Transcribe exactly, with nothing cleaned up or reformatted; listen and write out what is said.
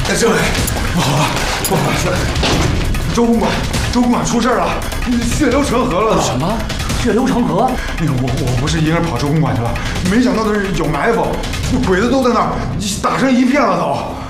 政委，不好了，不好了，周公馆，周公馆出事了，血流成河了。 什么？血流成河？ 那个我我不是一个人跑周公馆去了，没想到的是有埋伏，鬼子都在那儿，打成一片了都。